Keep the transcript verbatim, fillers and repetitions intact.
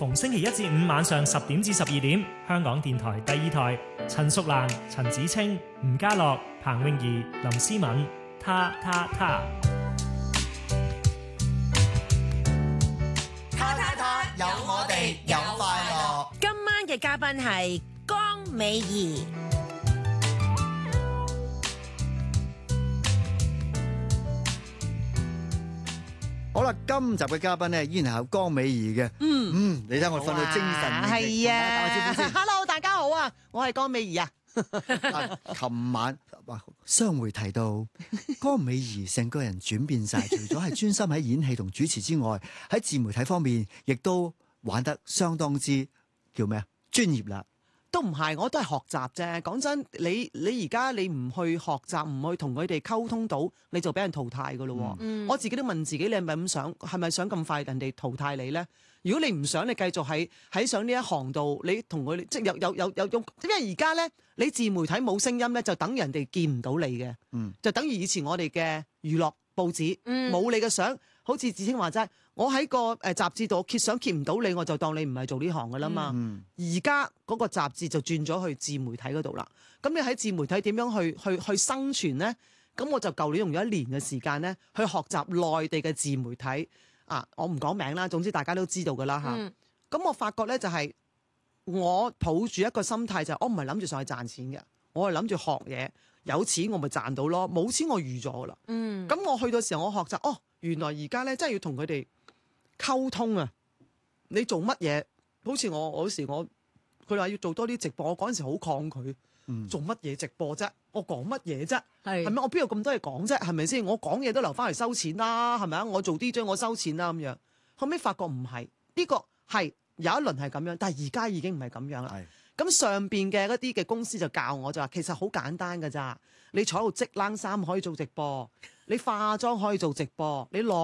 逢星期一至五晚上十點至十二點，香港電台第二台，陳淑蘭、陳子清、吳家樂、彭詠儀、林思敏，他他他。 他他他，有我哋有快樂。 今晚嘅嘉賓係江美儀。 好啦，今集嘅嘉賓咧依然係有江美儀嘅。嗯嗯，你睇我瞓到精神， 係啊， 打個招呼先。 Hello， 大家好啊，我係江美儀啊。 琴晚雙媒提到江美儀成個人轉變晒，除咗係專心喺演戲同主持之外，喺自媒體方面亦都玩得相當之叫咩啊專業啦。 都唔係，我都係學習啫。講真，你你而家你唔去學習，唔去同佢哋溝通到，你就俾人淘汰噶咯。 嗯、 我自己都問自己，你係咪咁想？係咪想咁快人哋淘汰你咧？如果你唔想，你繼續喺喺上呢一行度，你同佢即係有有有有用。因為而家咧，你自媒體冇聲音咧，就等人哋見唔到你嘅。嗯、就等於以前我哋嘅娛樂報紙冇、嗯、你嘅相，好似子清話齋。我喺個誒雜誌度揭相揭唔到你，我就當你唔係做呢行噶啦嘛。而家嗰個雜誌就轉咗去自媒體嗰度啦。咁你喺自媒體點樣去去去生存咧？咁我就舊年用咗一年嘅時間咧，去學習內地嘅自媒體啊。我唔講名啦，總之大家都知道噶啦嚇。咁、嗯、我發覺咧就係、是、我抱住一個心態就係、是、我唔係諗住上去賺錢嘅，我係諗住學嘢。有錢我咪賺到咯，冇錢我預咗噶啦。咁、嗯、我去到時候我學習哦，原來而家咧真係要同佢哋溝通啊！你做乜嘢？好似我我嗰時我佢話要做多啲直播，我嗰陣時好抗拒。嗯、做乜嘢直播啫？我講乜嘢啫？係咪？我邊有咁多嘢講啫？係咪先？我講嘢都留翻嚟收錢啦，係咪啊？我做 D J 我收錢啦咁樣。後尾發覺唔係呢個係有一輪係咁樣，但係而家已經唔係咁樣啦。咁上邊嘅嗰啲嘅公司就教我就話，其實好簡單㗎咋。你坐喺度織冷衫可以做直播，你化妝可以做直播，你落